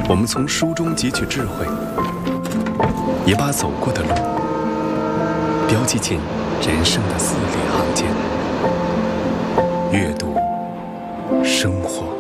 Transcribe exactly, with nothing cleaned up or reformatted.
我们从书中汲取智慧，也把走过的路标记进人生的字里行间。阅读，生活。